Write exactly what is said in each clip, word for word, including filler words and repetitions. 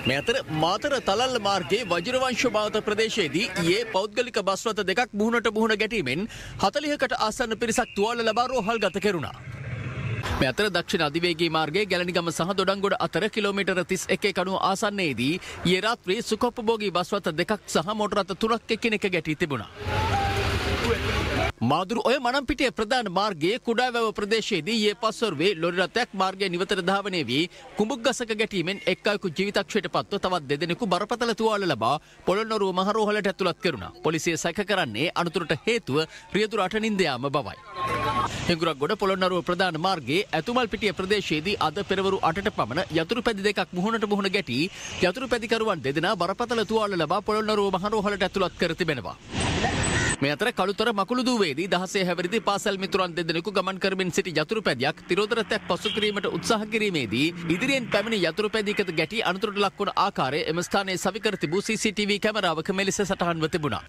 මේ අතර මාතර තලල්ල මාර්ගයේ වජිරවංශ මාවත ප්‍රදේශයේදී ඊයේ පෞද්ගලික බස් රථ දෙකක් මුහුණට මුහුණ ගැටීමෙන් හතළිහකට ආසන්න පිරිසක් තුවාල ලබා රෝහල්ගත කෙරුණා. මේ අතර දක්ෂිණ අධිවේගී මාර්ගයේ ගැලණිගම සහ දොඩංගොඩ අතර කිලෝමීටර තිස් එකේ කණුව ආසන්නයේදී ඊයේ රාත්‍රී සුඛෝපභෝගී බස් රථ දෙකක් සහ මොටර රථ තුනක් එකිනෙක ගැටී තිබුණා. මාදුරු ඔය මනම්පිටිය ප්‍රධාන මාර්ගයේ කුඩාවැව ප්‍රදේශයේදී ඊයේ පස්වරුවේ ලොරි රථයක් මාර්ගයේ නිවතට ධාවනය වී කුඹුක් ගසක ගැටීමෙන් එක් අයෙකු ජීවිතක්ෂයට පත්ව තවත් දෙදෙනෙකු බරපතල තුවාල ලබා පොළොන්නරුව මහරෝහලට ඇතුළත් කෙරුණා. පොලිසිය සැක කරන්නේ අනතුරට හේතුව රියදුර අටනින්ද යාම බවයි. හිඟුරක්ගොඩ පොළොන්නරුව ප්‍රධාන මාර්ගයේ ඇතුමල්පිටිය ප්‍රදේශයේදී අද පෙරවරු අටට පමණ යතුරු පැදි දෙකක් මුහුණට මුහුණ ගැටී යතුරු පැදිකරුවන් දෙදෙනා බරපතල තුවාල ලබා පොළොන්නරුව මහරෝහලට ඇතුළත් කර තිබෙනවා. මේ අතර කළුතර මකුළුදුවේදී දහසේ හැවිරිදි පාසල් මිතුරන් දෙදෙනෙකු ගමන් කරමින් සිටි යතුරු පැදියක් තිරෝදරත්වයක් පසු කිරීමට උත්සාහ කිරීමේදී ඉදිරියෙන් පැමිණි යතුරු පැදියකට ගැටි අනතුරට ලක්වන ආකාරය එම ස්ථානයේ සවිකර තිබූ සී සී ටී වී කැමරාවක මෙලෙස සටහන්ව තිබුණා.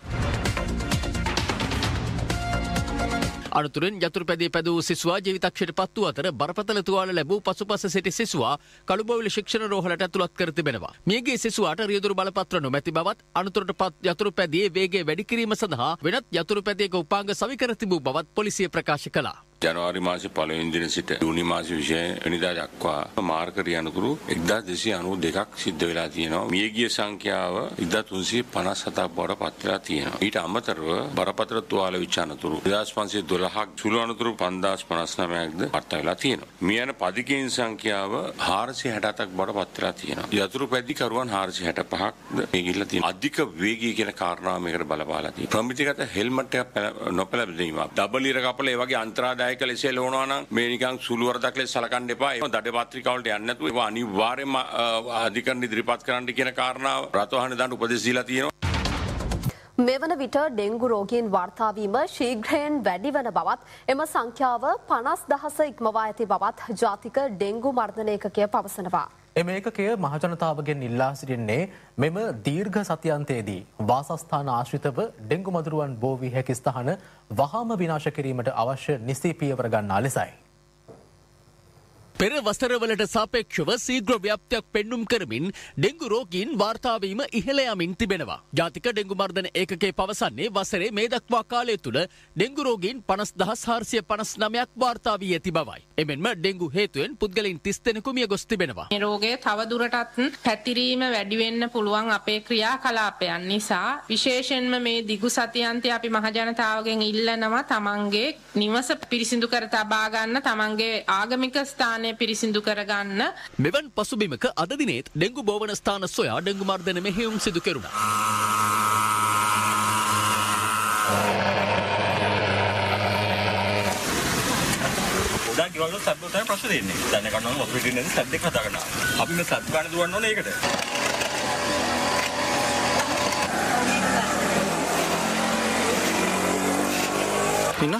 අනතුරෙන් යතුරු පැදිය පැදූ සිසුවා ජීවිතක්ෂයට පත් වූ අතර බරපතල තුවාල ලැබූ පසුපස සිටි සිසුවා කළුබෝවිල ශික්ෂණ රෝහලට ඇතුළත් කර තිබෙනවා. මියගිය සිසුවාට රියදුරු බලපත්‍ර නොමැති බවත් අනතුරට පත් යතුරු පැදියේ වේගය වැඩි කිරීම සඳහා වෙනත් යතුරු පැදියක උපාංග සවිකර තිබූ බවත් පොලිසිය ප්‍රකාශ කළා. ජනවාරි මාසේ පළවෙනි දින සිට ජූනි මාසේ විශේෂ වෙනිදා දක්වා මාර්ග රියනතුරු එක්දාස් දෙසිය අනූ දෙකක් සිද්ධ වෙලා තියෙනවා. මියගිය සංඛ්‍යාව එක්දාස් තුන්සිය පනස් හතක් බවට පත් වෙලා තියෙනවා. ඊට අමතරව බරපතල තුවාල වෙච්ච අනතුරු දෙදාස් පන්සිය දොළහක් සුළු අනතුරු පන්දාස් පනස් නවයක්ද වාර්තා වෙලා තියෙනවා. මිය යන පදිකයන් සංඛ්‍යාව හාරසිය හැට අටක් බවට පත් වෙලා තියෙනවා. යතුරු පැදිකරුවන් හාරසිය හැට පහක්ද මේ ගිහිල්ලා තියෙනවා. අධික වේගය කියන කාරණාව මේකට බලපාලා තියෙනවා. ප්‍රමිතිගත හෙල්මට් එකක් නොපැළඳීම, ඩබල් ඉර කපල ඒ වගේ අන්තරාදායක ලෙස ලෝනවා නම් මේ නිකන් සුළු වරදක් ලෙස සලකන්න එපා. ඒ දඩ පත්‍රිකා වලට යන්නේ නැතුව ඒවා අනිවාර්යයෙන්ම අධිකරණ ඉදිරිපත් කරන්න කියන කාරණාව රටවහන දඬු උපදෙස් දීලා තියෙනවා. මෙවන විට ඩෙංගු රෝගීන් වාර්තා වීම ශීඝ්‍රයෙන් වැඩි වන බවත් එම සංඛ්‍යාව පනස් දහස ඉක්මවා ඇති බවත් ජාතික ඩෙංගු මර්ධන ඒකකය පවසනවා. එම ඒකකය මහජනතාවගෙන් ඉල්ලා සිටින්නේ මෙම දීර්ඝ සතියන්තයේදී වාසස්ථාන ආශ්‍රිතව ඩෙංගු මදුරුවන් බෝ වී හැකි ස්ථාන වහාම විනාශ කිරීමට අවශ්‍ය නිසි පියවර ගන්නා ලෙසයි. පෙර වසරවලට සාපේක්ෂව සීඝ්‍ර ව්‍යාප්තියක් පෙන්නුම් කරමින් ඩෙංගු රෝගීන් වාර්තා වීම ඉහළ යමින් තිබෙනවා. ජාතික ඩෙංගු මර්ධන ඒකකය පවසන්නේ වසරේ මේ දක්වා කාලය තුල ඩෙංගු රෝගීන් පනස් දහස් හාරසිය පනස් නවයක් වාර්තා වී ඇති බවයි. එමෙන්ම ඩෙංගු හේතුවෙන් පුද්ගලයන් තිස් දෙනෙකු මිය ගොස් තිබෙනවා. මේ රෝගය තව දුරටත් පැතිරීම වැඩි වෙන්න පුළුවන් අපේ ක්‍රියාකලාපයන් නිසා විශේෂයෙන්ම මේ දිගු සතියන්තය අපි මහජනතාවගෙන් ඉල්ලනවා තමන්ගේ නිවස පිරිසිදු කර තබා ගන්න, තමන්ගේ ආගමික ස්ථාන පිරිසිදු කරගන්න. මෙවන් පසුබිමක අද දිනේත් ඩෙංගු බෝවන ස්ථාන සොයා ඩෙංගු මර්ධන මෙහෙයුම් සිදු කෙරුණා. දැන් ඊළඟට සබ්බ තමයි ප්‍රශ්න දෙන්නේ. දැන් ගන්නවා වතුර දෙන්නේ සබ් දෙක හදා ගන්නවා. අපි මේ සබ් ගන්න දුවන්න ඕනේ ඒකට. ඉන්න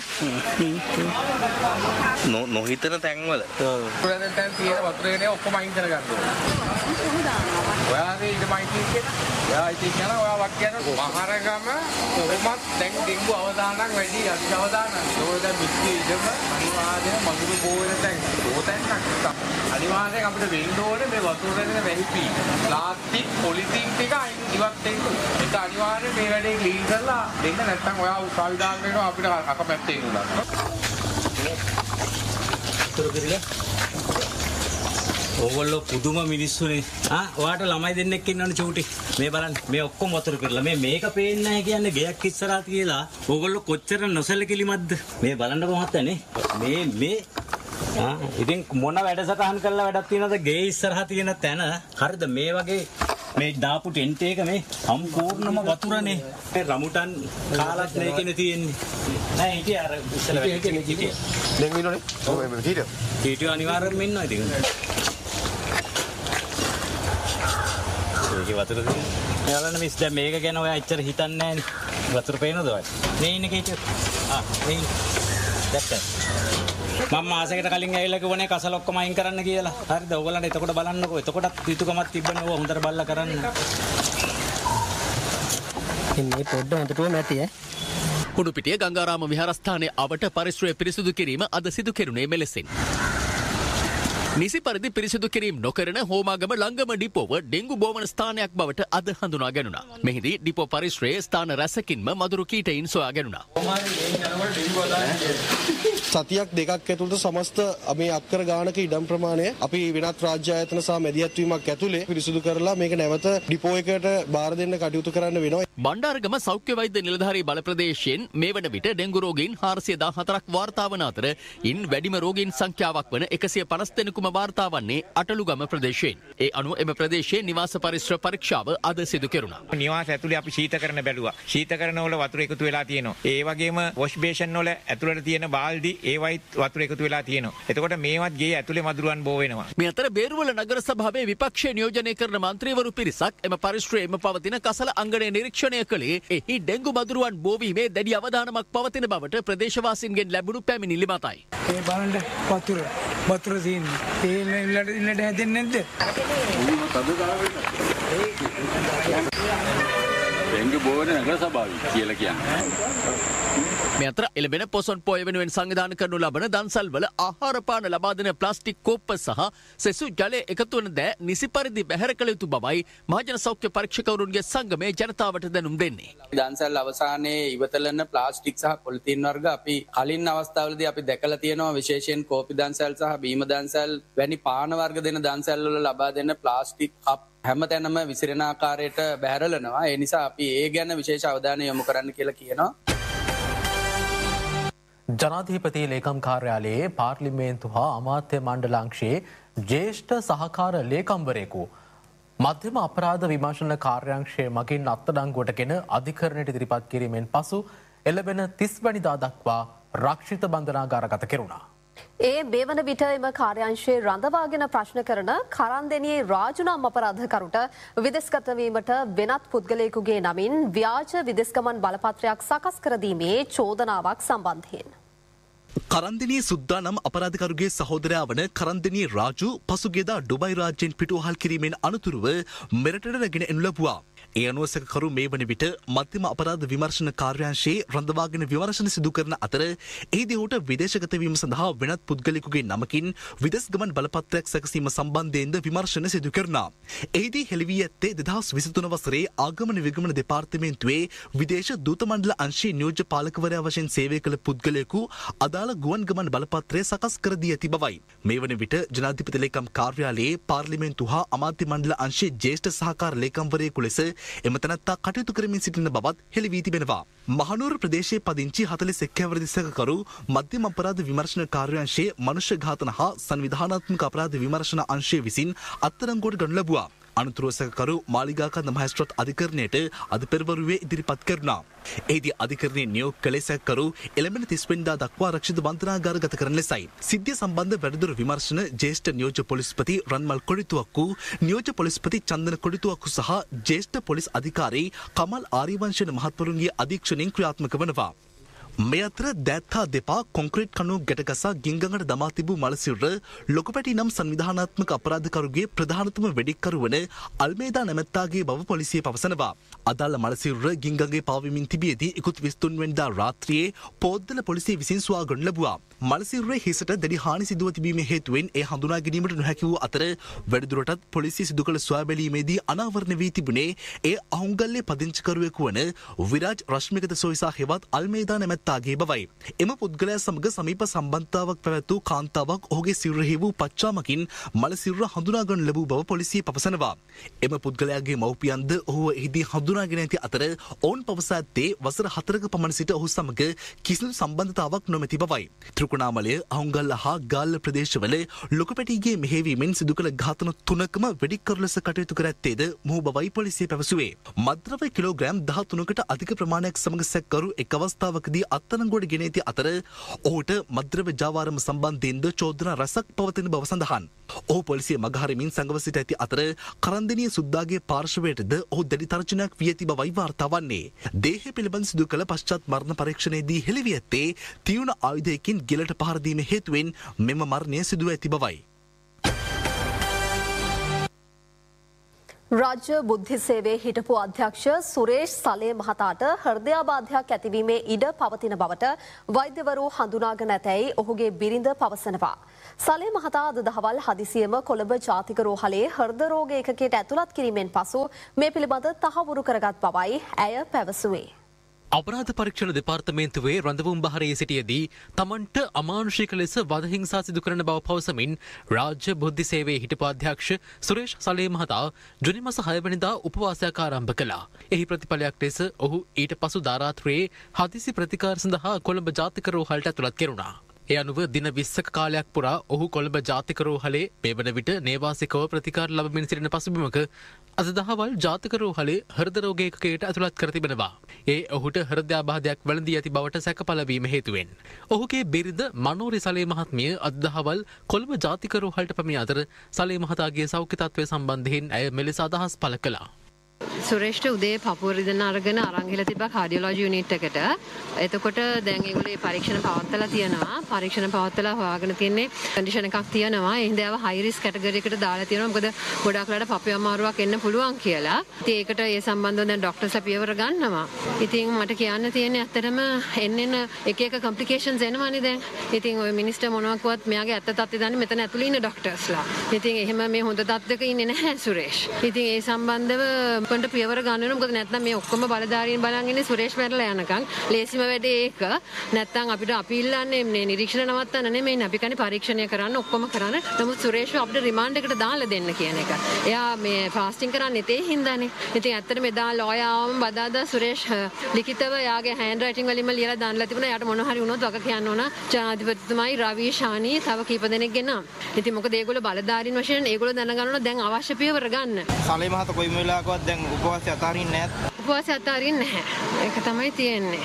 නො නොහිතන තැන්වල පුරාදෙන් තැන් තියෙන වතුරේනේ ඔක්කොම අයින් කරගන්න ඕනේ. ඔයාගේ ඊට මයිටි කියන ඔයා ඉතින් කියන ඔයා වක් කියන මහරගම කොහොමත් දැන් ඩෙංගු අවදානක් වැඩි අධික අවදානක්. ඒක දැන් මිත්‍ය ඉදම අනිවාර්යයෙන් මගුරු බෝවෙන තැන් ඕතැන්නක් අනිවාර්යයෙන් අපිට වෙන්න ඕනේ මේ වතුරේ දෙන වැහිපි. ප්ලාස්ටික් පොලිතින් ටික අයින් ඉවත් දෙන්න. ඒක අනිවාර්යයෙන් මේ වැඩේ ක්ලීන් කරලා දෙන්න නැත්නම් ඔයා උසාවි දාන්න වෙනවා අපිට අකමැත්තෙන් උනා. ඕගොල්ලෝ පුදුම මිනිස්සුනේ. ආ ඔයාට ළමයි දෙන්නෙක් ඉන්නවනේ චූටි. මේ බලන්න මේ ඔක්කොම වතුර පිරලා මේ මේක පේන්නේ නැහැ කියන්නේ ගෙයක් ඉස්සරහා තියලා ඕගොල්ලෝ කොච්චර නොසලකිලිමත්ද. මේ බලන්න කොහොමදනේ. මේ මේ ආ ඉතින් මොන වැඩසටහන් කරලා වැඩක් තියනවද ගේ ඉස්සරහා තියෙන තැන. හරිද මේ වගේ මේ දාපු ටෙන්ට් එක මේ සම්පූර්ණම වතුරනේ. මේ රමුටන් කාලත් මේකනේ තියෙන්නේ. නෑ හිටිය අර ඉස්සලා හිටිය. දැන් ඉන්නෝනේ. ඔව් මේ හිටිය. හිටිය අනිවාර්යෙන්ම ඉන්නවා ඉතින්. ඒකේ වතුර තියෙන. යාළුවනේ මිස් දැන් මේක ගැන ඔයා එච්චර හිතන්නේ නෑනේ. වතුර පේනවද ඔයාලට? මේ ඉන්නේ කීටිය. ආ මේ දැක්කද? මම මාසෙකට කලින් ඇවිල්ලා කිව්වනේ කසල ඔක්කොම අයින් කරන්න කියලා. හරිද? ඕගොල්ලන්ට එතකොට බලන්නකෝ. එතකොටත් යුතුයකමක් තිබ්බනේ ඕවා හොඳට බලලා කරන්න. ඉන්නේ පොඩ්ඩ හොඳටම නැති ඈ. කුඩුපිටිය ගංගාරාම විහාරස්ථානයේ අවට පරිසරය පිරිසිදු කිරීම අද සිදු කෙරුණේ මෙලෙසින්. නිසි පරිදි පිරිසිදු කිරීම නොකරන හෝමාගම ලංගම ඩිපෝව ඩෙංගු බෝවන ස්ථානයක් බවට අද හඳුනා ගැනුණා. මෙහිදී ඩිපෝ පරිශ්‍රයේ ස්ථාන රැසකින්ම මදුරු කීටයින් සොයා ගැනුණා. සතියක් දෙකක් ඇතුළත සමස්ත මේ අක්කර ගානක ඉඩම් ප්‍රමාණය අපි වෙනත් රාජ්‍ය ආයතන සහ මැදිහත්වීමක් ඇතුලේ පිරිසිදු කරලා මේක නැවත ඩිපෝ එකට බාර දෙන්න කටයුතු කරන්න වෙනවා. බණ්ඩාරගම සෞඛ්‍ය වෛද්‍ය නිලධාරී බල ප්‍රදේශයෙන් මේ වන විට ඩෙංගු රෝගීන් හාරසිය දහහතරක් වාර්තා වන අතර ඉන් වැඩිම රෝගීන් සංඛ්‍යාවක් වන එකසිය පනස් දෙනෙකුම වාර්තා වන්නේ අටලුගම ප්‍රදේශයෙන්. ඒ අනුව එම ප්‍රදේශයේ නිවාස පරිශ්‍ර පරීක්ෂාව අද සිදු කෙරුණා. නිවාස ඇතුලේ අපි ශීතකරණ බැලුවා. ශීතකරණ වල වතුර එකතු වෙලා තියෙනවා. ඒ වගේම වොෂ් බේෂන් වල ඇතුළට තියෙන බාල්දි ඒවයිත් වතුර එකතු වෙලා තියෙනවා. එතකොට මේවත් ගේ ඇතුලේ මදුරුවන් බෝ වෙනවා. මේ අතර බේරුවල නගර සභාවේ විපක්ෂය නියෝජනය කරන මන්ත්‍රීවරු පිරිසක් එම පරිශ්‍රයේම පවතින කසල අංගණය නිරීක්ෂණය කළේ එහි ඩෙංගු මදුරුවන් බෝවීමේ දැඩි අවධානමක් පවතින බවට ප්‍රදේශවාසීන්ගෙන් ලැබුණු පැමිණිලි මතයි. ඒ බලන්න වතුර වතුර තියෙන්නේ. ඒ ඉන්නට ඉන්නට හැදෙන්නේ නැද්ද? ඩෙංගු බෝවන නගර සභාවේ කියලා කියන්නේ. මේ අතර එළඹෙන පොසොන් පෝය වෙනුවෙන් සංවිධානය කරනු ලබන දන්සල්වල ආහාර පාන ලබා දෙන ප්ලාස්ටික් කෝප්ප සහ සෙසු ජලය එකතු වන දෑ නිසි පරිදි බැහැර කළ යුතු බවයි මහජන සෞඛ්‍ය පරීක්ෂකවරුන්ගේ සංගමය ජනතාවට දැනුම් දෙන්නේ. දන්සල් අවසානයේ ඉවතලන ප්ලාස්ටික් සහ පොලිතීන් වර්ග අපි කලින් අවස්ථාවලදී අපි දැකලා තියෙනවා. විශේෂයෙන් කෝපි දන්සල් සහ බීම දන්සල් වැනි පාන වර්ග දෙන දන්සල් වල ලබා දෙන ප්ලාස්ටික් කප් හැමතැනම විසිරෙන ආකාරයට බැහැරලනවා. ඒ නිසා අපි ඒ ගැන විශේෂ අවධානය යොමු කරන්න කියලා කියනවා. ජනාධිපති ලේකම් කාර්යාලයේ පාර්ලිමේන්තු හා අමාත්‍ය මණ්ඩලාංශයේ ජ්‍යෙෂ්ඨ සහකාර ලේකම්වරයෙකු මධ්‍යම අපරාධ විමර්ශන කාර්යාංශය මගින් අත්අඩංගුවටගෙන අධිකරණයට ඉදිරිපත් කිරීමෙන් පසු එළඹෙන තිස් වැනිදා දක්වා රක්ෂිත බන්ධනාගාරගත කෙරුණා. ඒ මේ වන විට එම කාර්යාංශයේ රඳවාගෙන ප්‍රශ්න කරන කරන්දෙනියේ රාජු නම් අපරාධකරුට විදෙස්ගත වීමට වෙනත් පුද්ගලයෙකුගේ නමින් ව්‍යාජ විදෙස්ගමන් බලපත්‍රයක් සකස් කර දීමේ චෝදනාවක් සම්බන්ධයෙන් කරන්දිනී සුද්දා නම් අපරාධකරුගේ සහෝදරයා වන කරන්දිනී රාජු පසුගියදා ඩුබයි රාජ්‍යයෙන් පිටුවහල් කිරීමෙන් අනතුරුව මෙරටට රැගෙන එනු ලැබුවා. ඒ අනුව සැකකරු මේ වන විට මධ්‍යම අපරාධ විමර්ශන කාර්යාංශයේ රඳවාගෙන විමර්ශන සිදු කරන අතර එහිදී ඔහුට විදේශගත වීම සඳහා වෙනත් පුද්ගලයෙකුගේ නමකින් විදෙස් ගමන් බලපත්‍රයක් සැකසීම සම්බන්ධයෙන්ද විමර්ශන සිදු කරනවා. එහිදී හෙළි වී ඇත්තේ දෙදහස් විසිතුන වසරේ ආගමන විගමන දෙපාර්තමේන්තුවේ විදේශ දූත මණ්ඩල අංශයේ නියෝජ්‍ය පාලකවරයා වශයෙන් සේවය කළ පුද්ගලයෙකු අදාළ ගුවන් ගමන් බලපත්‍රය සකස් කර දී ඇති බවයි. මේ වන විට ජනාධිපති ලේකම් කාර්යාලයේ පාර්ලිමේන්තු හා අමාත්‍ය මණ්ඩල අංශයේ ජ්‍යෙෂ්ඨ සහකාර ලේකම්වරයෙකු ලෙස එම තැනැත්තා කටයුතු කරමින් සිටින බවත් හෙළි වී තිබෙනවා. මහනුවර ප්‍රදේශයේ පදිංචි හතළිස් එක් හැවිරිදි සැකකරු මධ්‍යම අපරාධ විමර්ශන කාර්යාංශයේ මනුෂ්‍ය ඝාතන හා සංවිධානාත්මක අපරාධ විමර්ශන අංශය විසින් අත්අඩංගුවට ගනු ලැබුවා. අනතුරුව සැකකරු මාලිගාකන්ද මහේස්ත්‍රාත් අධිකරණයට අද පෙරවරුවේ ඉදිරිපත් කරනවා. එහිදී අධිකරණයේ නියෝග කළ සැකකරු එළඹෙන තිස් වෙනිදා දක්වා ආරක්ෂිත බන්ධනාගාරගත කරන ලෙසයි. සිද්ධිය සම්බන්ධ වැඩිදුර විමර්ශන ජ්‍යෙෂ්ඨ නියෝජ්‍ය පොලිස්පති රන්මල් කොඩිතුවක්කු, නියෝජ්‍ය පොලිස්පති චන්දන කොඩිතුවක්කු සහ ජ්‍යෙෂ්ඨ පොලිස් අධිකාරී කමල් ආරිවංශන මහත්වරුන්ගේ අධීක්ෂණයෙන් ක්‍රියාත්මක වනවා. මේ අතර දෑත් හා දෙපා කොන්ක්‍රීට් කණු ගැටගසා ගින්ගඟට දමා තිබූ මලසිරුර ලොකුපැටි නම් සංවිධානාත්මක අපරාධකරුගේ ප්‍රධානතම වෙඩික්කරු වන අල්මේදා නැමැත්තාගේ බව පොලිසිය පවසනවා. අදාළ මලසිරුර ගින්ගඟේ පාවෙමින් තිබියදී ඉකුත් විසිතුන් වෙනිදා රාත්‍රියේ පොද්දල පොලිසිය විසින් සොයා ගනු ලැබුවා. මලසිරුරේ හිසට දැඩි හානි සිදුව තිබීමේ හේතුවෙන් එය හඳුනා ගැනීමට නොහැකි වූ අතර වැඩිදුරටත් පොලිසිය සිදු කළ සොයා බැලීමේදී අනාවරණ වී තිබුණේ ඒ අහුන්ගල්ලේ පදිංචිකරුවෙකු වන විරාජ් රශ්මිකත සොයිසා හෙවත් අල්මේදා නැමැත්තාගේ බවයි. එම පුද්ගලයා සමග සමීප සම්බන්ධතාවක් පැවැත් වූ කාන්තාවක් ඔහුගේ සිරුරෙහි වූ පච්චාමකින් මලසිරුර හඳුනා ගනු ලැබූ බව පොලිසිය පවසනවා. එම පුද්ගලයාගේ මව්පියන්ද ඔහුව එහිදී හඳුනාගෙන ඇති අතර ඔවුන් පවසා ඇත්තේ වසර හතරක පමණ සිට ඔහු සමග කිසිදු සම්බන්ධතාවක් නොමැති බවයි. ත්‍රිකුණාමලය, අහුන්ගල්ල හා ගාල්ල ප්‍රදේශවල ලොකුපැටිගේ මෙහෙයවීමෙන් සිදු කළ ඝාතන තුනකම වෙඩික්කරු ලෙස කටයුතු කර ඇත්තේද මොහු බවයි පොලිසිය පැවසුවේ. මද්‍රව්‍ය කිලෝග්‍රෑම් දහතුනකට අධික ප්‍රමාණයක් සමග සැකකරු එක් අවස්ථාවකදී අත්අඩංගුවට ගෙන ඇති අතර ඔහුට මද්‍රව්‍ය ජාවාරම සම්බන්ධයෙන්ද චෝදනා රැසක් පවතින බව සඳහන්. ඔහු පොලිසිය මගහරමින් සංගව සිට ඇති අතර කරන්දෙනිය සුද්දාගේ පාර්ශවයටද ඔහු දැඩි තර්ජනයක් වී ඇති බවයි වාර්තා වන්නේ. දේහය පිළිබඳ සිදු කළ පශ්චාත් මරණ පරීක්ෂණයේදී හෙළි වී ඇත්තේ තියුණු ආයුධයකින් ගෙලට පහර දීම හේතුවෙන් මෙම මරණය සිදුව ඇති බවයි. රාජ්‍ය බුද්ධි සේවයේ හිටපු අධ්‍යක්ෂ සුරේෂ් සලේ මහතාට හෘදයාබාධයක් ඇතිවීමේ ඉඩ පවතින බවට වෛද්‍යවරු හඳුනාගෙන ඇතැයි ඔහුගේ බිරිඳ පවසනවා. සලේ මහතා අද දහවල් හදිසියෙම කොළඹ ජාතික රෝහලේ හෘද රෝග ඒකකයට ඇතුළත් කිරීමෙන් පසු මේ පිළිබඳ තහවුරු කරගත් බවයි ඇය පැවසුවේ. අපරාධ පරීක්ෂණ දෙපාර්තමේන්තුවේ රඳවුම් බහරයේ සිටියේදී තමන්ට අමානුෂික ලෙස වධහිංසා සිදු කරන බව පවසමින් රාජ්‍ය බුද්ධි සේවයේ හිටපු අධ්‍යක්ෂ සුරේෂ් සලේ මහතා ජුනි මාස හය වෙනිදා උපවාසයක් ආරම්භ කළා. එහි ප්‍රතිඵලයක් ලෙස ඔහු ඊට පසු දාරාත්‍රයේ හදිසි ප්‍රතිකාර සඳහා කොළඹ ජාතික රෝහලට ඇතුළත් කෙරුණා. ඒ අනුව දින විස්සක කාලයක් පුරා ඔහු කොළඹ ජාතික රෝහලේ මේ වන විට නේවාසිකව ප්‍රතිකාර ලබමින් සිටින පසුබිමක අද දහවල් ජාතික රෝහලේ හෘද රෝග ඒකකයට ඇතුළත් කර තිබෙනවා. ඒ ඔහුට හෘදයාබාධයක් වැළඳී ඇති බවට සැකපළ වීම හේතුවෙන්. ඔහුගේ බිරිඳ මනෝරි සලේ මහත්මිය අද දහවල් කොළඹ ජාතික රෝහලට පැමිණ අතර සලේ මහතාගේ සෞඛ්‍ය තත්ත්වය සම්බන්ධයෙන් ඇය මෙලෙස අදහස් පළ කළා. සුරේෂ්ට උදේ පපුව රිදෙන අරගෙන අරන් ගිහලා තිබ්බා කාඩියොලොජි යුනිට් එකට. එතකොට දැන් ඒගොල්ලෝ පරීක්ෂණ පවත්වලා තියෙනවා. පරීක්ෂණ පවත්වලා හොයාගෙන තියන්නේ කන්ඩිෂන් එකක් තියෙනවා. ඒ හින්දා ඒවා හයි රිස්ක් කැටගරි එකට දාලා තියෙනවා. මොකද ගොඩක් වෙලාවට පපුවේ අමාරුවක් එන්න පුළුවන් කියලා. ඉතින් ඒකට ඒ සම්බන්ධව දැන් ડોක්ටර්ස්ලා පියවර ගන්නවා. ඉතින් මට කියන්න තියෙන්නේ ඇත්තටම එන්න එන්න එක එක කොම්ප්ලිකේෂන්ස් එනවානේ දැන්. ඉතින් ඔය මිනිස්ටර් මොනවා කිව්වත් මෙයාගේ ඇත්ත තත්ත්වය දන්නේ මෙතන ඇතුළේ ඉන්න ડોක්ටර්ස්ලා. ඉතින් එහෙම මේ හොඳ තත්ත්වයක ඉන්නේ නැහැ සුරේෂ්. ඉතින් ඒ සම්බන්ධව පොඩ්ඩ පියවර ගන්න වෙනවා. මොකද නැත්නම් මේ ඔක්කොම බලධාරීන් බලන් ඉන්නේ සුරේෂ් මැරලා යනකම්. ලේසිම වැඩේ ඒක. නැත්නම් අපිට අපි ඉල්ලන්නේ මේ නිරීක්ෂණ නවත්තන්න නෙමෙයි. අපි කන්නේ පරීක්ෂණය කරන්න ඔක්කොම කරන්න. නමුත් සුරේෂ්ව අපිට රිමාන්ඩ් එකට දාලා දෙන්න කියන එක. එයා මේ ෆාස්ටිං කරන්නේ ඒ හින්දානේ. ඉතින් ඇත්තටම එදා ලෝයා ආවම බදාදා සුරේෂ් ලිඛිතව එයාගේ හෑන්ඩ් රයිටින් වලින්ම ලියලා දාන්නලා තිබුණා. එයාට මොන හරි වුණොත් වග කියන්න ඕන. ජනාධිපතිතුමායි රවි ශානි තව කීප දෙනෙක් ගෙනම්. ඉතින් මොකද ඒගොල්ලෝ බලධාරීන් වශයෙන් ඒගොල්ලෝ දැනගන්න ඕන දැන් අවශ්‍ය පියවර ගන්න. සලේ මහතා කොයිම වෙලාවකවත් දැන් උපවාසය අතාරින්නේ නැහැ. උපවාසය අතාරින්නේ නැහැ. ඒක තමයි තියෙන්නේ.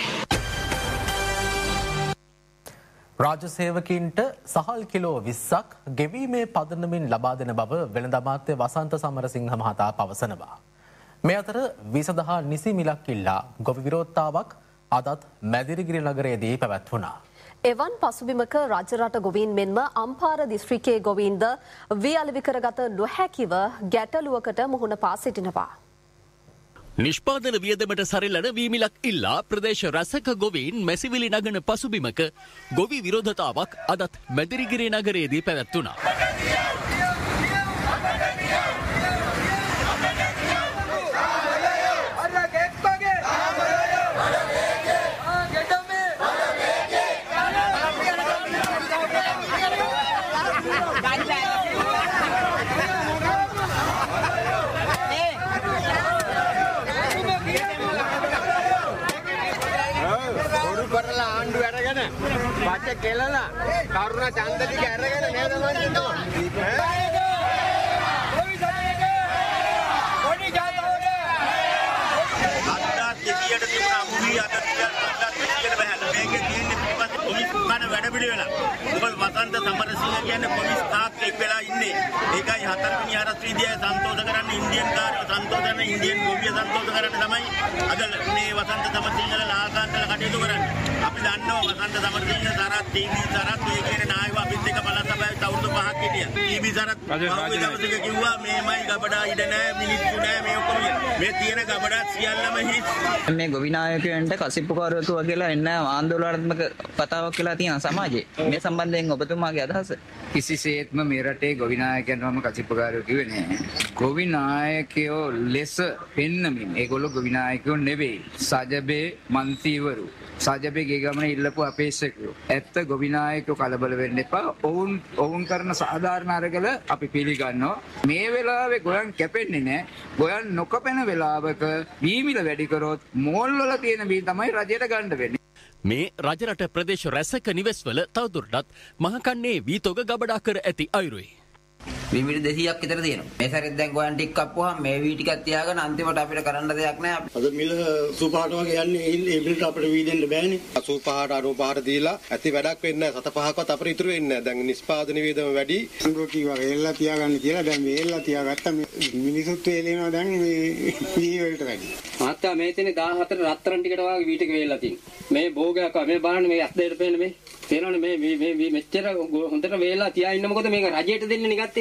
රාජ්‍ය සේවකීන්ට සහල් කිලෝ විස්සක් ගෙවීමේ පදනමින් ලබා දෙන බව වෙළඳ අමාත්‍ය වසන්ත සමරසිංහ මහතා පවසනවා. මේ අතර වී සඳහා නිසි මිලක් ඉල්ලා ගොවි විරෝධතාවක් අදත් මැදිරිගිරි නගරයේදී පැවැත්වුණා. එවන් පසුබිමක රජ රට ගොවීන් මෙන්ම අම්පාර දිස්ත්‍රික්කයේ ගොවීන්ද වී අලෙවි කරගත නොහැකිව ගැටලුවකට මුහුණ පා සිටිනවා. නිෂ්පාදන වියදමට සරිලන වීමිලක් ඉල්ලා ප්‍රදේශ රැසක ගොවීන් මැසිවිලි නගන පසුබිමක ගොවි විරෝධතාවක් අදත් මැදිරිගිරි නගරයේදී පැවැත්වුණා. ආණ්ඩුව අරගෙන පච්ච කෙලලා කරුණා ඡන්ද ටික අරගෙන නේද මන් ඉන්නවා. පොඩි ගාතෝනේ අත්ත දෙවියට තිබුණා මුලි අත දෙවියට බහැලා මේකේ තියෙන්නේ පොලිස් කන වැඩ පිළිවෙල. මොකද වසන්ත සමරසිංහ කියන්නේ පොලිස් තාක් එක් වෙලා ඉන්නේ. ඒකයි හතරවෙනි ආරස්ත්‍රීදියේ සන්තෝෂ කරන්න ඉන්දියන් කාර්යය සන්තෝෂ කරන ඉන්දියන් ගොවිය සන්තෝෂ කරන්න තමයි අද මේ වසන්ත සමරසිංහල ලාල්කාන්තල කටයුතු කරන්නේ. අපි දන්නවා වසන්ත සමරසිංහ සරත් ටීවී සරත් ඒ කියන නායක අපිත් එක්ක පළාත් සභාවේ අවුරුදු පහක් හිටියා. ටීවී සරත් පහුගිය දවසක කිව්වා මේමයි ගබඩා ඉඩ නැහැ මිනිස්සු නැහැ මේ ඔක්කොම මේ තියෙන ගබඩා සියල්ලම හිස්. මේ ගොවි නායකයන්ට කසිප්පුකාරතුවා කියලා එන්න ආందోලනාත්මක කතාවක් කියලා තියෙන සමාජයේ. මේ සම්බන්ධයෙන් ඔබතුමාගේ අදහස? කිසිසේත්ම මේ රටේ ගොවි නායකයන් වම කසිප්පුකාරයෝ කිව්වේ නැහැ. ගොවි නායකයෝ ලෙස පෙන්නමින් ඒගොල්ලෝ ගොවි නායකයෝ නෙවෙයි. සජබේ මන්ත්‍රීවරු සජබේ ගේ ගමන ඉල්ලපු අපේක්ෂකයෝ. ඇත්ත ගොවි නායකයෝ කලබල වෙන්න එපා. ඔවුන් ඔවුන් කරන සාධාරණ අරගල අපි පිළිගන්නවා. මේ වෙලාවේ ගොයන් කැපෙන්නේ නැහැ. ගොයන් නොකපෙන වෙලාවක වීමිල වැඩි කරොත් මෝල් වල තියෙන බී තමයි රජයට ගන්න වෙන්නේ. මේ රජරට ප්‍රදේශ රැසක නිවෙස්වල තවදුරටත් මහකන්නේ වීතොග ගබඩා කර ඇති අයුරුයි. විමිලි දෙසීයක් විතර තියෙනවා. මේ සැරේ දැන් ගෝයන් ටික කප්පුවාම මේ වී ටිකක් තියාගෙන අන්තිමට අපිට කරන්න දෙයක් නැහැ. අද මිල සූපහාට වගේ යන්නේ ඒ මිලට අපිට වී දෙන්න බෑනේ. සූපහාට අරූපහාට දීලා ඇති වැඩක් වෙන්නේ නැහැ. සත පහක්වත් අපිට ඉතුරු වෙන්නේ නැහැ. දැන් නිෂ්පාදන වේදම වැඩි. සංගෝටි වගේ එල්ලා තියාගන්න කියලා දැන් මේ එල්ලා තියාගත්තා මිනිසුත් වේලෙනවා දැන් මේ වී වලට වැඩි. මාත්‍යා මේ තියෙන දාහතර රත්තරන් ටිකට වගේ වී ටික වේලලා තියෙනවා. මේ භෝගයක් මේ බලන්න මේ අත් දෙයට පේන්නේ මේ. තේරෙනවනේ මේ මේ මේ මෙච්චර හොඳට වේලා තියා ඉන්න මොකද මේක රජයට දෙන්නේ නේ ගත්තේ.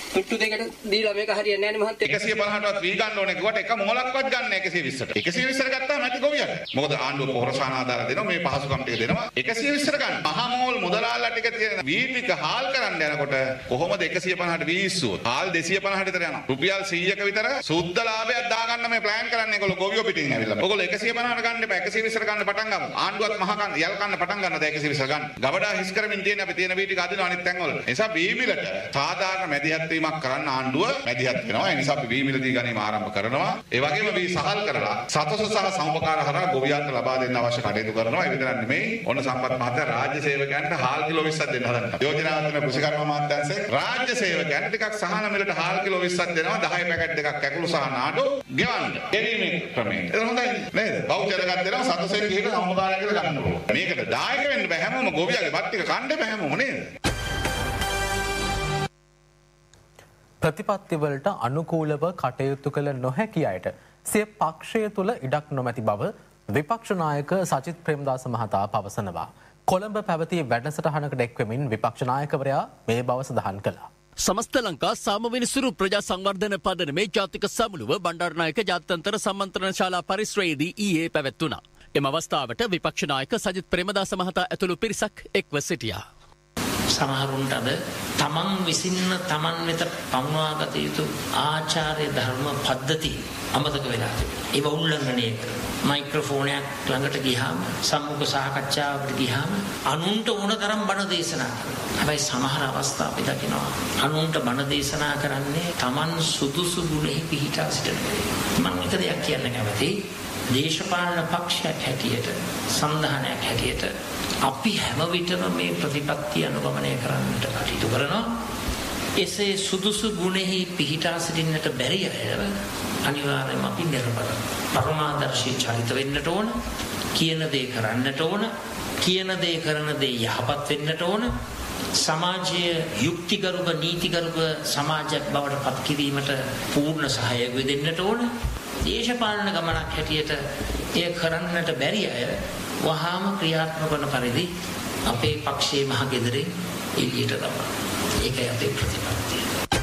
තුට්ටු දෙකට දීලා මේක හරියන්නේ නැහැ නේ මහත්තයා. එකසිය පනහටවත් වී ගන්න ඕනේ කිව්වට එක මොලක්වත් ගන්න නැහැ එකසිය විස්සට. එකසිය විස්සට ගත්තාම ඇති ගොවියට. මොකද ආණ්ඩුව පොහොරසාන ආධාර දෙනවා මේ පහසුකම් ටික දෙනවා. එකසිය විස්සට ගන්න. මහා මෝල් මුදලාල්ලා ටික තියෙන වී ටික හාල් කරන්න යනකොට කොහොමද එකසිය පනහට වී ඉස්සුවොත්? හාල් දෙසිය පනහට විතර යනවා. රුපියල් සීයක විතර සුද්ධ ලාභයක් දාගන්න මේ ප්ලෑන් කරන්නේ ඒගොල්ලෝ ගොවියෝ පිටින් ඇවිල්ලා. ඔයගොල්ලෝ එකසිය පනහට ගන්න එපා. එකසිය විස්සට ගන්න පටන් ගමු. ආණ්ඩුවත් මහා කන්න යල් කන්න පටන් ගන්නද එකසිය විස්ස ගන්න. ගබඩා හිස් කරමින් තියෙන අපි තියෙන වී ටික අදිනවා අනිත් තැන් වල. ඒ නිසා වී මිලට සාධාරණ මැදිහත් වීමක් කරන්න ආණ්ඩුව මැදිහත් වෙනවා. ඒ නිසා අපි වී මිල දී ගැනීම ආරම්භ කරනවා. ඒ වගේම වී සහල් කරලා සතස සහ සමුපකාර හරහා ගොවියන්ට ලබා දෙන්න අවශ්‍ය කටයුතු කරනවා. ඒ විතරක් නෙමෙයි. ඔන්න සම්පත් මහත්තයා රාජ්‍ය සේවකයන්ට හාල් කිලෝ විස්සක් දෙන්න හදනවා. යෝජනාවත් වෙන කෘෂිකර්ම අමාත්‍යාංශයෙන් රාජ්‍ය සේවකයන්ට ටිකක් සහන මිලට හාල් කිලෝ විස්සක් දෙනවා. දහය පැකට් දෙකක් ඇකුළු සහ නාඩු ගෙවන්න. ගෙවීමේ ක්‍රමය. ඒක හොඳයි නේද? වවුචර් එකක් දෙනවා සතසෙන් ගිහලා සමුපකාරය කියලා ගන්න ඕනේ. මේකට දායක වෙන්න බෑ හැමෝම ගොවියාගේ බත් ටික කන්න බෑ හැමෝම නේද? ප්‍රතිපත්තිවලට අනුකූලව කටයුතු කළ නොහැකි අයට සිය පක්ෂය තුළ ඉඩක් නොමැති බව විපක්ෂ නායක සජිත් ප්‍රේමදාස මහතා පවසනවා. කොළඹ පැවති වැඩසටහනකට එක්වෙමින් විපක්ෂ නායකවරයා මේ බව සඳහන් කළා. සමස්ත ලංකා සාමවිනිසුරු ප්‍රජා සංවර්ධන පදනමේ ජාතික සමුළුව බණ්ඩාරනායක ජාත්‍යන්තර සම්මන්ත්‍රණ ශාලා පරිශ්‍රයේදී ඊයේ පැවැත්වුණා. එම අවස්ථාවට විපක්ෂ නායක සජිත් ප්‍රේමදාස මහතා ඇතුළු පිරිසක් එක්ව සිටියා. සමහරුන්ට අද තමන් විසින්න තමන් වෙත පමුණවාගත යුතු ආචාර්ය ධර්ම පද්ධති අමතක වෙලා තිබෙනවා. ඒව උල්ලංඝනය කරනවා. මයික්‍රොෆෝනයක් ළඟට ගියාම සම්මුඛ සාකච්ඡාවකට ගියාම අනුන්ට ඕන තරම් බණ දේශනා කරනවා. හැබැයි සමහර අවස්ථා අපි දකිනවා අනුන්ට බණ දේශනා කරන්නේ තමන් සුදුසු ගුණෙහි පිහිටා සිටිනවා. මම එක දෙයක් කියන්න කැමතියි. දේශපාලන පක්ෂයක් හැටියට සංධානයක් හැටියට අපි හැම විටම මේ ප්‍රතිපත්තිය අනුගමනය කරන්නට කටයුතු කරනවා. එසේ සුදුසු ගුණෙහි පිහිටා සිටින්නට බැරි අයව අනිවාර්යයෙන්ම අපි නිර්බල පරමාදර්ශී චරිත වෙන්නට ඕන. කියන දේ කරන්නට ඕන. කියන දේ කරන දේ යහපත් වෙන්නට ඕන. සමාජයේ යුක්තිගරුක නීතිගරුක සමාජයක් බවට පත් කිරීමට පූර්ණ සහයෝගය දෙන්නට ඕන. දේශපාලන ගමනක් හැටියට එය කරන්නට බැරි අය වහාම ක්‍රියාත්මක වන පරිදි අපේ පක්ෂයේ මහ ගෙදරින් එළියට දානවා. ඒකයි අපේ ප්‍රතිපත්තිය.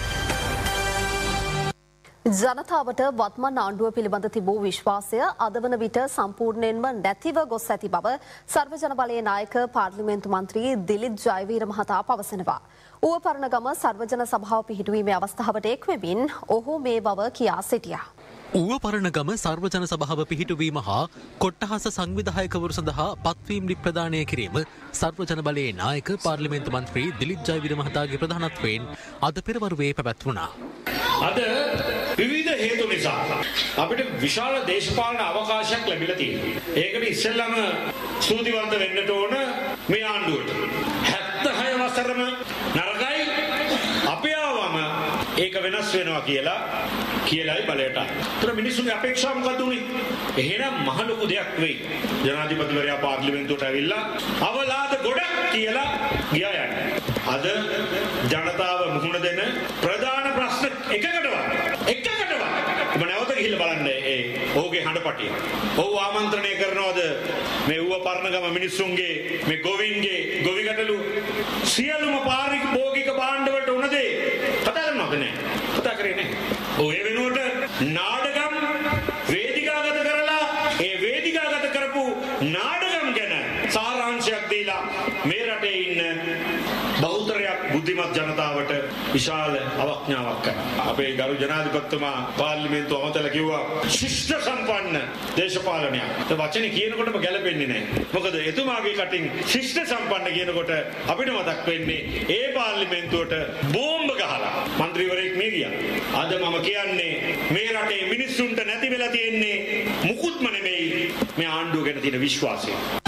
ජනතාවට වත්මන් ආණ්ඩුව පිළිබඳ තිබූ විශ්වාසය අද වන විට සම්පූර්ණයෙන්ම නැතිව ගොස් ඇති බව සර්වජන බලයේ නායක පාර්ලිමේන්තු මන්ත්‍රී දිලිත් ජයවීර මහතා පවසනවා. ඌව පරණගම සර්වජන සභාව පිහිටුවීමේ අවස්ථාවට එක්වෙමින් ඔහු මේ බව කියා සිටියා. ඌව පරණගම සර්වජන සභාව පිහිටුවීම හා කොට්ටහස සංවිධායකවරු සඳහා පත්වීම් ලි ප්‍රදානය කිරීම සර්වජන බලයේ නායක පාර්ලිමේන්තු මන්ත්‍රී දිලිත් ජයවීර මහතාගේ ප්‍රධානත්වයෙන් අද පෙරවරුවේ පැවැත්වුණා. අද විවිධ හේතු නිසා අපිට විශාල දේශපාලන අවකාශයක් ලැබිලා තියෙනවා. ඒකට ඉස්සෙල්ලාම ස්තුතිවන්ත වෙන්නට ඕන මේ ආණ්ඩුවට. හැත්තහය වසරම නරකයි අපි ආවම ඒක වෙනස් වෙනවා කියලා කියලායි බලයට. ඒතර මිනිස්සුගේ අපේක්ෂා මොකද උනේ? එහෙනම් මහ ලොකු දෙයක් වෙයි. ජනාධිපතිවරයා පාර්ලිමේන්තුවට ඇවිල්ලා අවලාද ගොඩක් කියලා ගියා යන්නේ. අද ජනතාව මුහුණ දෙන ප්‍රධාන ප්‍රශ්න එකකටවත් එකකටවත් ඔබ නැවත ගිහිල්ලා බලන්න ඒ ඔහුගේ හඬපටිය. ඔහු ආමන්ත්‍රණය කරනවද මේ ඌව පරණගම මිනිස්සුන්ගේ මේ ගොවින්ගේ ගොවි ගැටලු සියලුම පාරිභෝගික භාණ්ඩ වලට උන දේ කතා කරනවද නැහැ? කතා කරේ නැහැ. ඔය වෙනුවට නාඩගම් වේදිකාගත කරලා ඒ වේදිකාගත කරපු නාඩගම් ගැන සාරාංශයක් දීලා මේ රටේ ඉන්න බහුතරයක් බුද්ධිමත් ජනතාවට විශාල අවඥාවක් කරනවා. අපේ ගරු ජනාධිපතිතුමා පාර්ලිමේන්තුව අමතලා කිව්වා ශිෂ්ට සම්පන්න දේශපාලනයක්. ඒ වචනේ කියනකොටම ගැලපෙන්නේ නැහැ. මොකද එතුමාගේ කටින් ශිෂ්ට සම්පන්න කියනකොට අපිට මතක් වෙන්නේ ඒ පාර්ලිමේන්තුවට බෝම්බ ගහලා മന്ത്രിවරයෙක් මේ ගියා. අද මම කියන්නේ මේ රටේ මිනිස්සුන්ට නැති වෙලා තියෙන්නේ මුකුත්ම නෙමෙයි මේ ආණ්ඩුව ගැන තියෙන විශ්වාසය.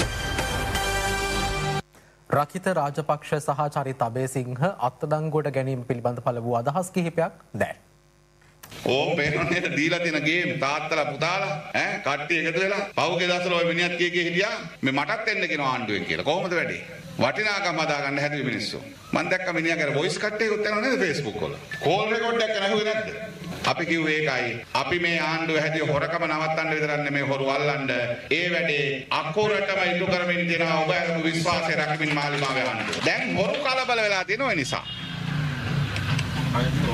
රකිත රාජපක්ෂ සහ චරිත අබේසිංහ අත්අඩංගුවට ගැනීම පිළිබඳ පළ වූ අදහස් කිහිපයක් දැන්. ඕම් පේනෝනේ දීලා තියෙන ගේම් තාත්තලා පුතාලා ඈ කට්ටිය එකතු වෙලා පහුගිය දවස්වල ඔය මිනිහත් කිය කිය හිටියා මේ මටත් එන්න කියනවා ආණ්ඩුවෙන් කියලා. කොහොමද වැඩේ? වටිනාකම් හදාගන්න හැදුවේ මිනිස්සු. මම දැක්ක මිනිහා කර වොයිස් කට් එකකුත් යනවා නේද Facebook වල. කෝල් රෙකෝඩ් එකක් නැහුවේ නැද්ද? අපි කිව්වේ ඒකයි. අපි මේ ආණ්ඩුව හැදිය හොරකම නවත්තන්න විතරක් නෙමෙයි හොරු අල්ලන්න. ඒ වැඩේ අකුරටම ඉටු කරමින් දෙනවා ඔබ අරපු විශ්වාසය රකිමින් මාලිමාවේ ආණ්ඩුව. දැන් හොරු කලබල වෙලා තියෙන නිසා.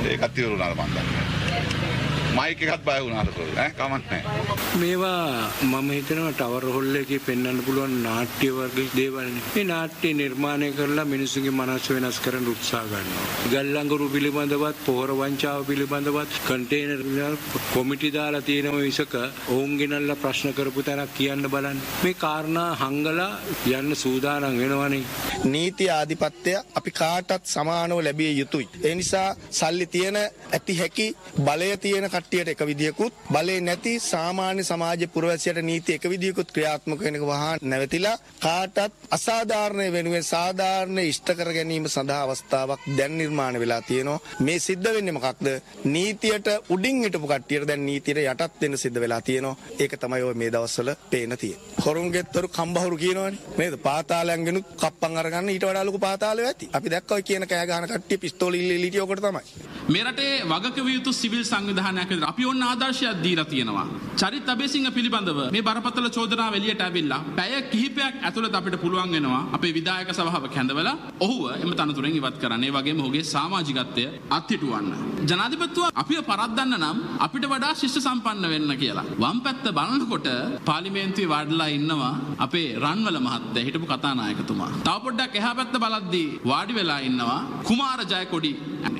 ඒකත් ඉවර වුණාද මන් දන්නේ. මයික් එකත් බය වුණාද කොහොමද? ඈ කමක් නැහැ. මේවා මම හිතනවා ටවර් හොල් එකේ පෙන්වන්න පුළුවන් නාට්‍ය වර්ග දේවල්නේ. මේ නාට්‍ය නිර්මාණය කරලා මිනිස්සුන්ගේ මනස වෙනස් කරන්න උත්සාහ ගන්නවා. ගල්ලංගුරු පිළිබඳවත් පොහොර වංචාව පිළිබඳවත් කන්ටේනර් කොමිටි දාලා තියෙනව විසක ඔවුන් ගෙනල්ලා ප්‍රශ්න කරපු තැනක් කියන්න බලන්න. මේ කාරණා හංගලා යන්න සූදානම් වෙනවනේ. නීති ආධිපත්‍ය අපි කාටත් සමානව ලැබිය යුතුයි. ඒ නිසා සල්ලි තියෙන ඇති හැකි බලය තියෙන කට්ටියට එක විදියකුත් බලේ නැති සාමාන්‍ය සමාජ පුරවැසියට නීති එක විදියකුත් ක්‍රියාත්මක වෙනක වහා නැවතිලා කාටත් අසාධාරණ වෙනුවෙන් සාධාරණ ඉෂ්ට කර ගැනීම සඳහා අවස්ථාවක් දැන් නිර්මාණය වෙලා තියෙනවා. මේ සිද්ධ වෙන්නේ මොකක්ද? නීතියට උඩින් හිටපු කට්ටියට දැන් නීතියට යටත් වෙන්න සිද්ධ වෙලා තියෙනවා. ඒක තමයි ඔය මේ දවස්වල පේන තියෙන්නේ. හොරුන්ගෙත්තරු කම්බහුරු කියනවනේ. නේද? පාතාලයන් ගෙනුත් කප්පම් අරගන්න ඊට වඩා ලොකු පාතාලයක් ඇති. අපි දැක්කා ඔය කියන කෑ ගහන කට්ටිය පිස්තෝල ඉල්ලී ඉලිටිය ඔකට තමයි. මේ රටේ වගකීම් යුතු සිවිල් සංවිධානයක් විදිහට අපි ඕන ආදර්ශයක් දීලා තියෙනවා. චරිත් අබේසිංහ පිළිබඳව මේ බරපතල චෝදනාව එළියට ඇවිල්ලා පැය කිහිපයක් ඇතුළත අපිට පුළුවන් වෙනවා අපේ විධායක සභාව කැඳවලා ඔහුව එම තනතුරෙන් ඉවත් කරන්න. ඒ වගේම ඔහුගේ සමාජිකත්වය අත්හිටුවන්න. ජනාධිපතිතුමා අපිව පරද්දන්න නම් අපිට වඩා ශිෂ්ට සම්පන්න වෙන්න කියලා. වම් පැත්ත බලනකොට පාර්ලිමේන්තුවේ වාඩිලා ඉන්නවා අපේ රන්වල මහත්තයා හිටපු කතානායකතුමා. තව පොඩ්ඩක් එහා පැත්ත බලද්දී වාඩි වෙලා ඉන්නවා කුමාර Jayakody.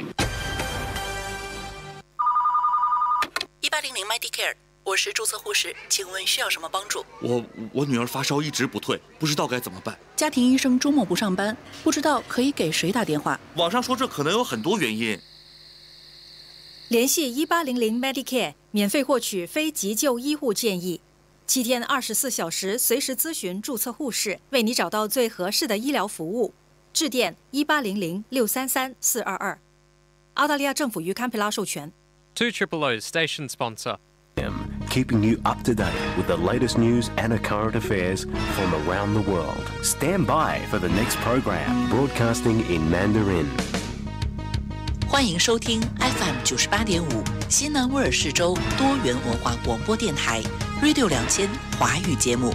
一八零零 Medicare， 我是注册护士，请问需要什么帮助？ 我我女儿发烧一直不退，不知道该怎么办。 家庭医生周末不上班，不知道可以给谁打电话？ 网上说这可能有很多原因。 联系一八零零 Medicare， 免费获取非急救医护建议，七天二十四小时随时咨询注册护士，为你找到最合适的医疗服务。致电一八零零六三三四二二。澳大利亚政府于堪培拉授权。 two triple O station sponsor. Keeping you up to date with the latest news and current affairs from around the world. Stand by for the next program, broadcasting in Mandarin. 欢迎收听 F M 九十八点五西南威尔士州多元文化广播电台 Radio 两千华语节目。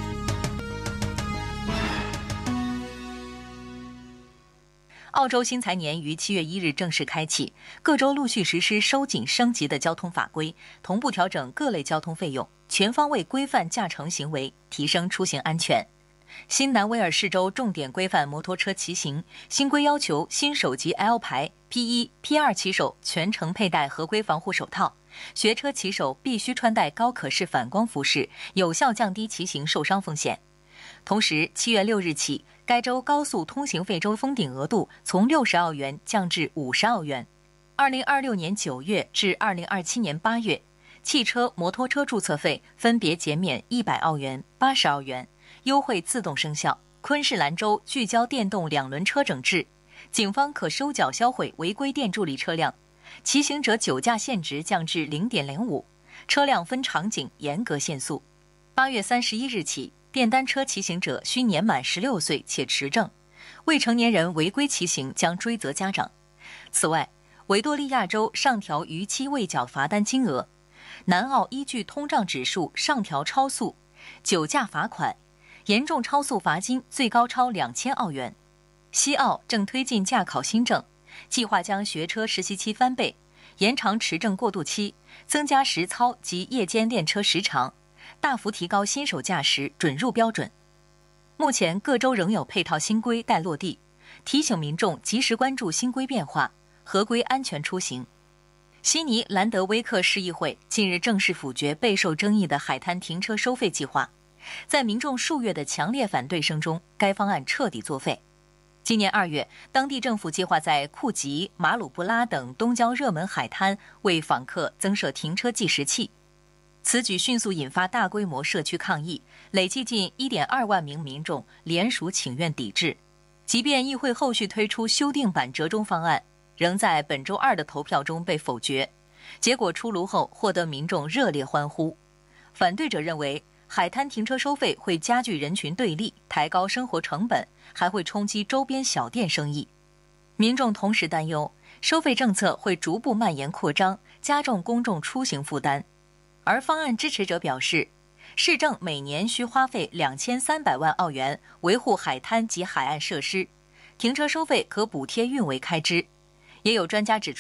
澳洲新财年于七月一日正式开启，各州陆续实施收紧升级的交通法规，同步调整各类交通费用，全方位规范驾乘行为，提升出行安全。新南威尔士州重点规范摩托车骑行，新规要求新手级 L 牌、P 一、P 二骑手全程佩戴合规防护手套，学车骑手必须穿戴高可视反光服饰，有效降低骑行受伤风险。同时，七月六日起，该州高速通行费州封顶额度从六十澳元降至五十澳元。二零二六年九月至二零二七年八月，汽车、摩托车注册费分别减免一百澳元、八十澳元，优惠自动生效。昆士兰州聚焦电动两轮车整治，警方可收缴销毁违规电助力车辆，骑行者酒驾限值降至零点零五，车辆分场景严格限速。八月三十一日起，电单车骑行者需年满十六岁且持证，未成年人违规骑行将追责家长。此外，维多利亚州上调逾期未缴罚单金额，南澳依据通胀指数上调超速、酒驾罚款，严重超速罚金最高超两千澳元。西澳正推进驾考新政，计划将学车实习期翻倍，延长持证过渡期，增加实操及夜间练车时长，大幅提高新手驾驶准入标准。目前各州仍有配套新规待落地，提醒民众及时关注新规变化，合规安全出行。悉尼兰德威克市议会近日正式否决备受争议的海滩停车收费计划，在民众数月的强烈反对声中，该方案彻底作废。今年二月，当地政府计划在库吉、马鲁布拉等东郊热门海滩为访客增设停车计时器。此举迅速引发大规模社区抗议，累计近 一点二万名民众联署请愿抵制。即便议会后续推出修订版折中方案，仍在本周二的投票中被否决。结果出炉后，获得民众热烈欢呼。反对者认为，海滩停车收费会加剧人群对立，抬高生活成本，还会冲击周边小店生意。民众同时担忧，收费政策会逐步蔓延扩张，加重公众出行负担。而方案支持者表示，市政每年需花费两千三百万澳元维护海滩及海岸设施，停车收费可补贴运维开支。也有专家指出，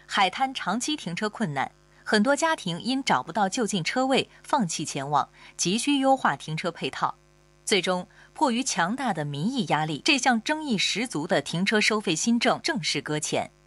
海滩长期停车困难，很多家庭因找不到就近车位放弃前往，急需优化停车配套。最终，迫于强大的民意压力，这项争议十足的停车收费新政正式搁浅。